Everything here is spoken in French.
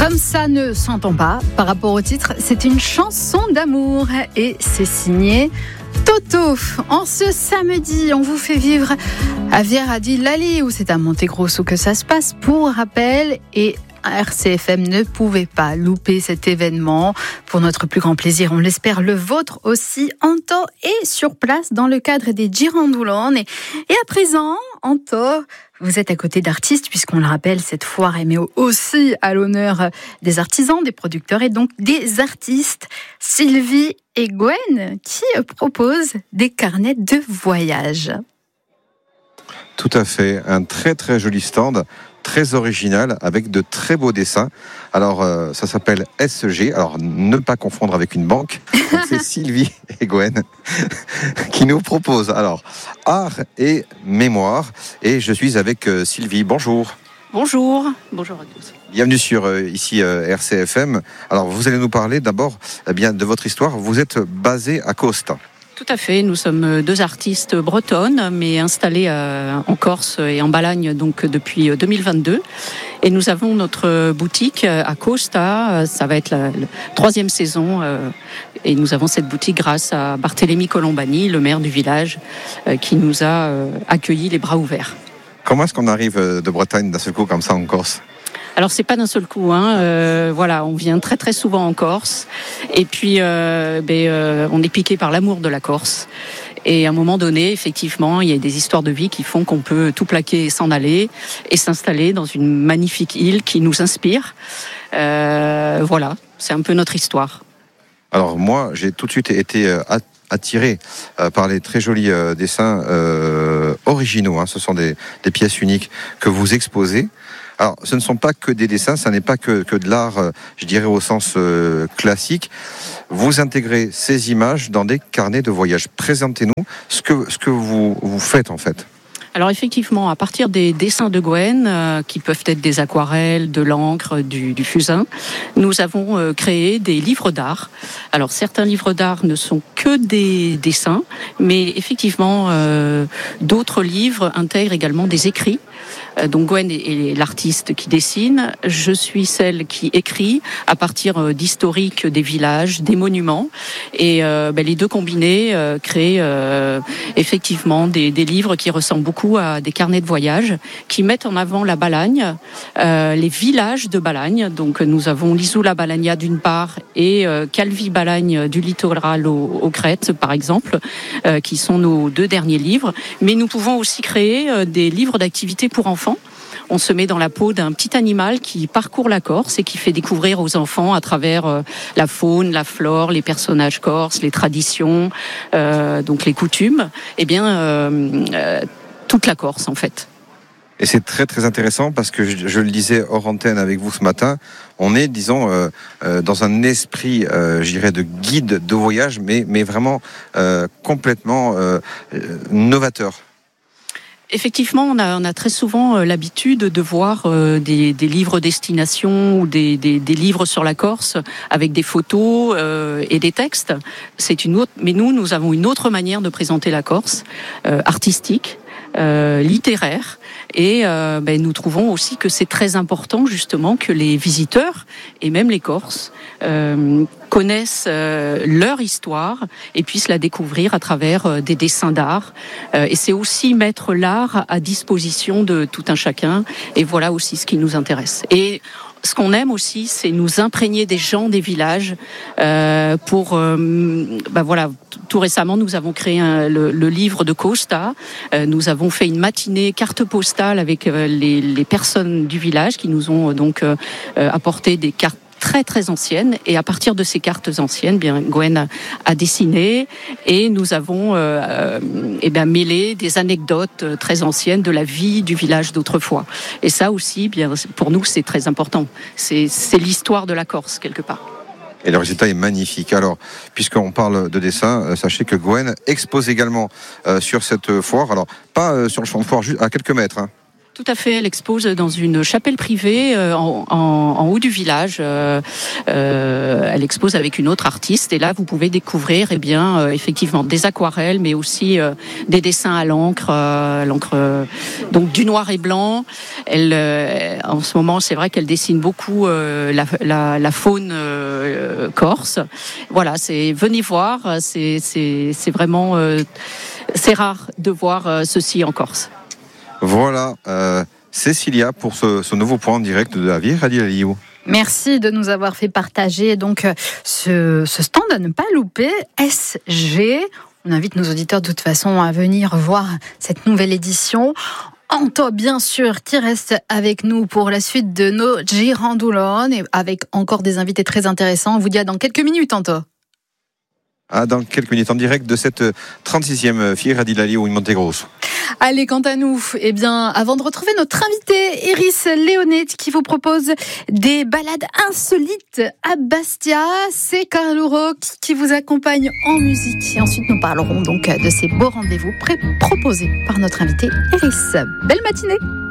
Comme ça ne s'entend pas, par rapport au titre, c'est une chanson d'amour et c'est signé Toto. En ce samedi, on vous fait vivre à Vieira di Lali, où c'est à Montegrosso que ça se passe pour rappel, et RCFM ne pouvait pas louper cet événement. Pour notre plus grand plaisir, on l'espère le vôtre aussi, Anto est sur place dans le cadre des Girandolone. Et à présent, Anto, vous êtes à côté d'artistes, puisqu'on le rappelle, cette foire est aussi à l'honneur des artisans, des producteurs et donc des artistes. Sylvie et Gwen qui proposent des carnets de voyage. Tout à fait, un très très joli stand, très original, avec de très beaux dessins. Alors ça s'appelle SG, alors ne pas confondre avec une banque. Donc, c'est Sylvie et Gwen qui nous proposent alors art et mémoire. Et je suis avec Sylvie, bonjour. Bonjour à tous. Bienvenue sur ici RCFM. Alors vous allez nous parler d'abord de votre histoire. Vous êtes basé à Costa. Tout à fait, nous sommes deux artistes bretonnes, mais installés en Corse et en Balagne donc depuis 2022. Et nous avons notre boutique à Costa, ça va être la troisième saison. Et nous avons cette boutique grâce à Barthélémy Colombani, le maire du village, qui nous a accueillis les bras ouverts. Comment est-ce qu'on arrive de Bretagne d'un seul coup comme ça en Corse ? Alors c'est pas d'un seul coup, voilà, on vient très très souvent en Corse, et puis on est piqué par l'amour de la Corse. Et à un moment donné, effectivement, il y a des histoires de vie qui font qu'on peut tout plaquer et s'en aller et s'installer dans une magnifique île qui nous inspire. Voilà, c'est un peu notre histoire. Alors moi, j'ai tout de suite été attiré par les très jolis dessins originaux. Ce sont des pièces uniques que vous exposez. Alors, ce ne sont pas que des dessins, ça n'est pas que de l'art, je dirais au sens classique. Vous intégrez ces images dans des carnets de voyage. Présentez-nous ce que vous faites en fait. Alors effectivement, à partir des dessins de Gwen, qui peuvent être des aquarelles, de l'encre, du fusain, nous avons créé des livres d'art. Alors certains livres d'art ne sont que des dessins, mais effectivement, d'autres livres intègrent également des écrits. Donc Gwen est l'artiste qui dessine, je suis celle qui écrit à partir d'historiques des villages, des monuments, et les deux combinés créent effectivement des livres qui ressemblent beaucoup à des carnets de voyage, qui mettent en avant la Balagne, les villages de Balagne. Donc nous avons l'Isola Balagna d'une part et Calvi Balagne du littoral aux Crêtes par exemple, qui sont nos deux derniers livres. Mais nous pouvons aussi créer des livres d'activités pour enfants. On se met dans la peau d'un petit animal qui parcourt la Corse et qui fait découvrir aux enfants à travers la faune, la flore, les personnages corses, les traditions, donc les coutumes, toute la Corse en fait. Et c'est très très intéressant parce que je le disais hors antenne avec vous ce matin, on est disons dans un esprit je dirais de guide de voyage mais vraiment complètement novateur. Effectivement, on a très souvent l'habitude de voir des livres destination ou des livres sur la Corse avec des photos et des textes. C'est une autre, mais nous avons une autre manière de présenter la Corse, artistique, littéraire. Et nous trouvons aussi que c'est très important justement que les visiteurs et même les Corses connaissent leur histoire et puissent la découvrir à travers des dessins d'art. Et c'est aussi mettre l'art à disposition de tout un chacun. Et voilà aussi ce qui nous intéresse. Et ce qu'on aime aussi, c'est nous imprégner des gens des villages. Tout récemment, nous avons créé le livre de Costa. Nous avons fait une matinée carte postale avec les personnes du village qui nous ont donc apporté des cartes très très anciennes, et à partir de ces cartes anciennes, Gwen a dessiné et nous avons mêlé des anecdotes très anciennes de la vie du village d'autrefois. Et ça aussi, pour nous, c'est très important. C'est l'histoire de la Corse quelque part. Et le résultat est magnifique. Alors, puisqu'on parle de dessin, sachez que Gwen expose également sur cette foire. Alors, pas sur le champ de foire, juste à quelques mètres. tout à fait. Elle expose dans une chapelle privée en haut du village. Elle expose avec une autre artiste, et là vous pouvez découvrir effectivement des aquarelles, mais aussi des dessins à l'encre, donc du noir et blanc. Elle, en ce moment, c'est vrai qu'elle dessine beaucoup la faune corse. Voilà, venez voir. C'est vraiment c'est rare de voir ceci en Corse. Voilà, Cécilia, pour ce nouveau point en direct de la Vieille Radio Laliou. Merci de nous avoir fait partager donc ce stand à ne pas louper, SG. On invite nos auditeurs de toute façon à venir voir cette nouvelle édition. Anto, bien sûr, qui reste avec nous pour la suite de nos Girandoulones, et avec encore des invités très intéressants. On vous dit à dans quelques minutes, Anto. Dans quelques minutes en direct de cette 36e Fiera di Laliou in Montegrosso. Allez, quant à nous, avant de retrouver notre invité Iris Léonet qui vous propose des balades insolites à Bastia, c'est Carlo Rock qui vous accompagne en musique. Et ensuite, nous parlerons donc de ces beaux rendez-vous proposés par notre invité Iris. Belle matinée.